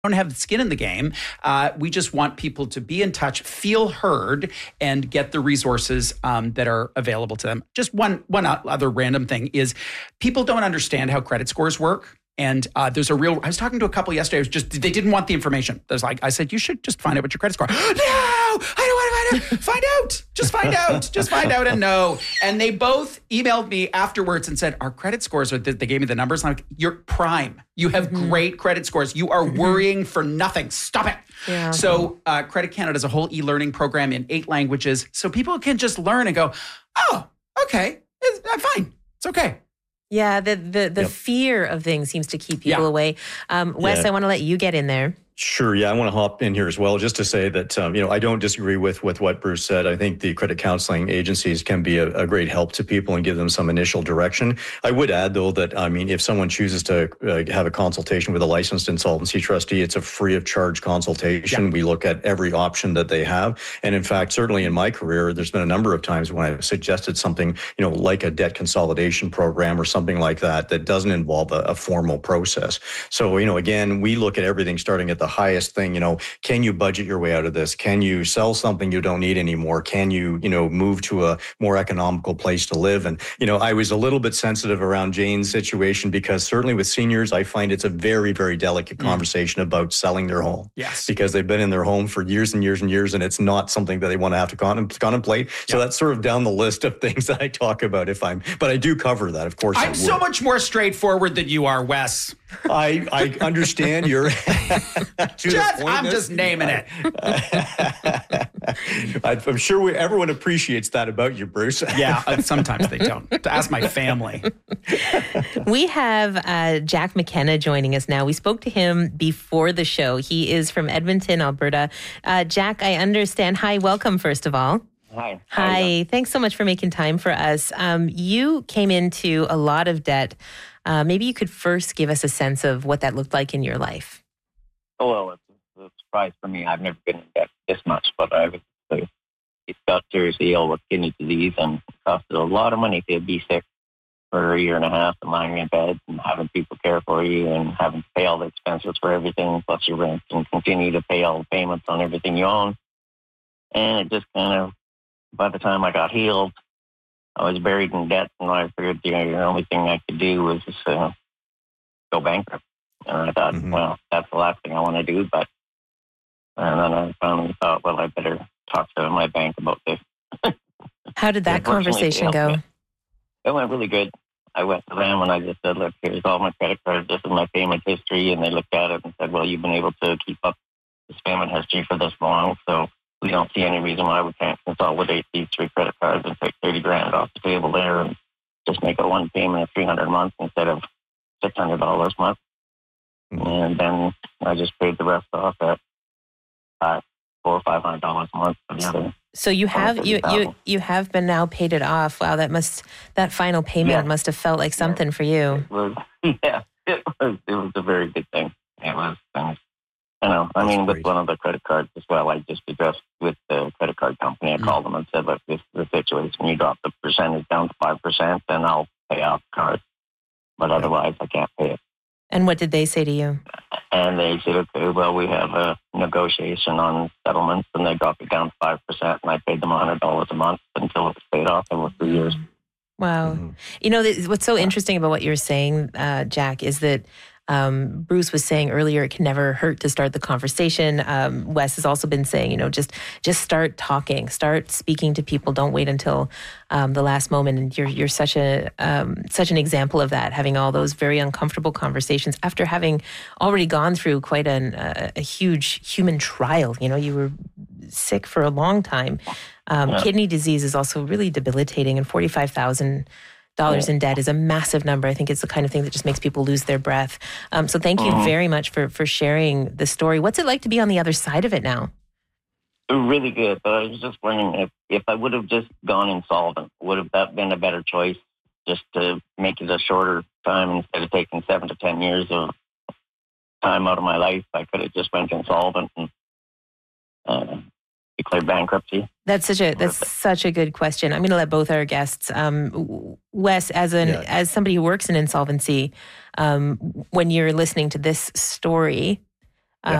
don't have the skin in the game. We just want people to be in touch, feel heard, and get the resources that are available to them. Just one other random thing is people don't understand how credit scores work. And I was talking to a couple yesterday. They didn't want the information. I said, you should just find out what your credit score. No, I don't want to find out. Find out. Just find out. Just find out and know. And they both emailed me afterwards and said, our credit scores, they gave me the numbers. I'm like, you're prime. You have great credit scores. You are worrying for nothing. Stop it. Yeah. So Credit Canada has a whole e-learning program in 8 languages. So people can just learn and go, oh, okay, I'm fine. It's okay. Yeah, the fear of things seems to keep people away. Wes, I want to let you get in there. Sure. Yeah, I want to hop in here as well, just to say that, I don't disagree with what Bruce said. I think the credit counseling agencies can be a great help to people and give them some initial direction. I would add, though, that, if someone chooses to have a consultation with a licensed insolvency trustee, it's a free of charge consultation. Yeah. We look at every option that they have. And in fact, certainly in my career, there's been a number of times when I've suggested something, like a debt consolidation program or something like that doesn't involve a formal process. So, again, we look at everything starting at the highest thing. Can you budget your way out of this? Can you sell something you don't need anymore? Can you, move to a more economical place to live? And, I was a little bit sensitive around Jane's situation because certainly with seniors, I find it's a very, very delicate conversation about selling their home. Yes. Because they've been in their home for years and years and years, and it's not something that they want to have to contemplate. So that's sort of down the list of things that I talk about but I do cover that, of course. I'm so much more straightforward than you are, Wes. I understand your... I'm just naming it. I'm sure everyone appreciates that about you, Bruce. Yeah, sometimes they don't. To ask my family. We have Jack McKenna joining us now. We spoke to him before the show. He is from Edmonton, Alberta. Jack, I understand. Hi, welcome, first of all. Hi. Hi. Thanks so much for making time for us. You came into a lot of debt. Maybe you could first give us a sense of what that looked like in your life. Oh, well, it's a surprise for me. I've never been in debt this much, but I was got seriously ill with kidney disease, and it costed a lot of money to be sick for a year and a half and lying in bed and having people care for you and having to pay all the expenses for everything, plus your rent, and continue to pay all the payments on everything you own. And it just kind of, by the time I got healed, I was buried in debt, and I figured the only thing I could do was just go bankrupt. And I thought, well, that's the last thing I want to do. And then I finally thought, well, I better talk to my bank about this. How did that conversation go? It went really good. I went to them and I just said, look, here's all my credit cards. This is my payment history. And they looked at it and said, well, you've been able to keep up this payment history for this long, so we don't see any reason why we can't consolidate these 3 credit cards and take $30,000 off the table there and just make a one payment of $300 a month instead of $600 a month. And then I just paid the rest off at $400 or $500 a month for the other. So you have been now paid it off. Wow, that final payment must have felt like something for you. It was a very good thing. It was. I mean, with one of the credit cards as well, I just addressed with the credit card company. I called them and said, look, this is the situation. You drop the percentage down to 5%, then I'll pay off the card. But otherwise, I can't pay it. And what did they say to you? And they said, okay, well, we have a negotiation on settlements, and they dropped it down to 5%, and I paid them $100 a month until it was paid off over 3 years. Wow. What's so interesting about what you're saying, Jack, is that Bruce was saying earlier, it can never hurt to start the conversation. Wes has also been saying, just start talking, start speaking to people. Don't wait until the last moment. And you're such an example of that, having all those very uncomfortable conversations after having already gone through quite a huge human trial. You were sick for a long time. Kidney disease is also really debilitating, and $45,000 in debt is a massive number. I think it's the kind of thing that just makes people lose their breath. So thank you very much for sharing the story. What's it like to be on the other side of it now? Really good. But I was just wondering if I would have just gone insolvent, would have that been a better choice, just to make it a shorter time instead of taking 7 to 10 years of time out of my life? I could have just went insolvent and declared bankruptcy. That's such a good question. I'm going to let both our guests, Wes, as somebody who works in insolvency, when you're listening to this story,